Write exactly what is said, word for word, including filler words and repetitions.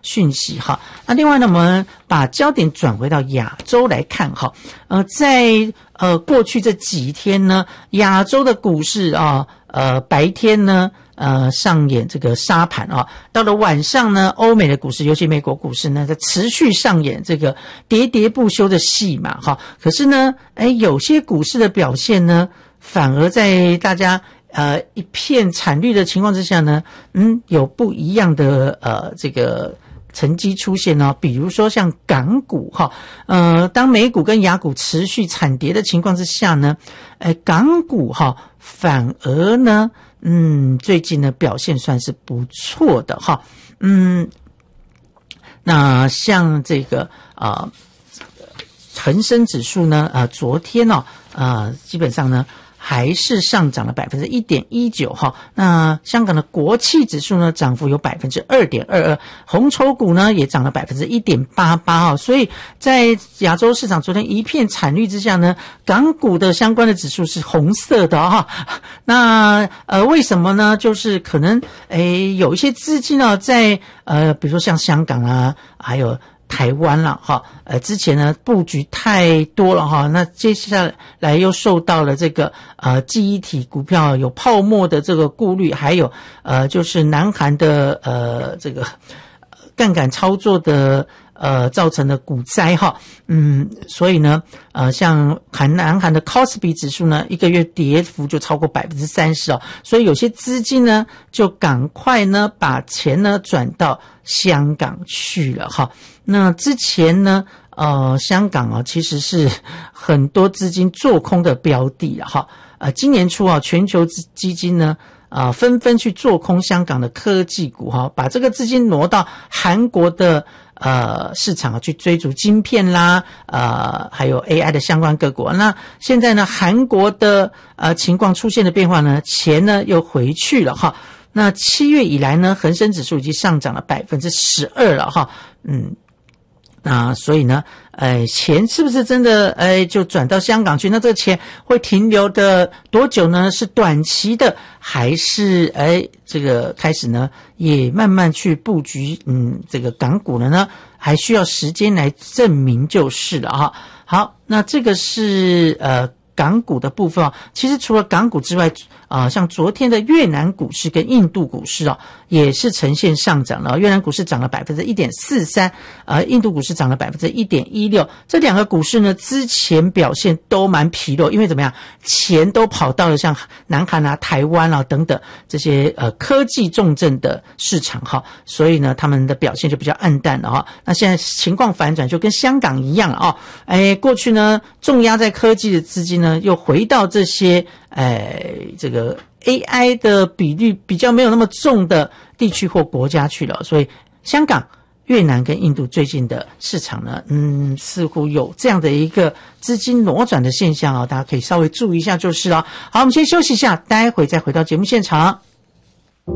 讯息哈。那另外呢，我们把焦点转回到亚洲来看哈。呃，在呃过去这几天呢，亚洲的股市啊，呃白天呢。呃，上演这个沙盘啊，到了晚上呢，欧美的股市，尤其美国股市呢，在持续上演这个喋喋不休的戏嘛，哈。可是呢，哎，有些股市的表现呢，反而在大家呃一片惨绿的情况之下呢，嗯，有不一样的呃这个成绩出现哦。比如说像港股哈，呃，当美股跟亚股持续惨跌的情况之下呢，哎，港股哈反而呢。嗯，最近呢表现算是不错的哈。嗯，那像这个啊，恒生指数呢，啊，昨天呢、哦，啊，基本上呢还是上涨了百分之一点一九哈。那香港的国企指数呢，涨幅有百分之二点二二，红筹股呢也涨了百分之一点八八哈。所以在亚洲市场昨天一片惨绿之下呢，港股的相关的指数是红色的哈。那呃为什么呢？就是可能诶有一些资金呢在呃比如说像香港啊，还有台湾了哈，呃，之前呢布局太多了哈，那接下来又受到了这个呃记忆体股票有泡沫的这个顾虑，还有呃就是南韩的呃这个杠杆操作的呃造成的股灾哈，嗯，所以呢呃像韩南韩的 C O S P I 指数呢，一个月跌幅就超过百分之三十哦，所以有些资金呢就赶快呢把钱呢转到香港去了哈。那之前呢，呃，香港啊，其实是很多资金做空的标的了哈。呃，今年初啊，全球基金呢，啊、呃，纷纷去做空香港的科技股哈，把这个资金挪到韩国的呃市场啊，去追逐晶片啦，呃，还有 A I 的相关个股。那现在呢，韩国的呃情况出现的变化呢，钱呢又回去了哈。那七月以来呢，恒生指数已经上涨了百分之十二了哈，嗯。那所以呢，呃，钱是不是真的，呃，就转到香港去？那这个钱会停留的多久呢？是短期的，还是，哎，这个开始呢，也慢慢去布局，嗯，这个港股了呢？还需要时间来证明就是了哈。好，那这个是，呃，港股的部分啊，其实除了港股之外，啊、呃，像昨天的越南股市跟印度股市啊，也是呈现上涨了。越南股市涨了百分之一点四三，呃，印度股市涨了百分之一点一六。这两个股市呢，之前表现都蛮疲弱，因为怎么样，钱都跑到了像南韩啊、台湾啊等等这些呃科技重镇的市场哈，所以呢，他们的表现就比较暗淡了哈。那现在情况反转，就跟香港一样了啊，哎，过去呢重压在科技的资金呢，又回到这些。哎，这个 A I 的比率比较没有那么重的地区或国家去了，所以香港、越南跟印度最近的市场呢，嗯，似乎有这样的一个资金挪转的现象啊，大家可以稍微注意一下就是了。好，我们先休息一下，待会再回到节目现场。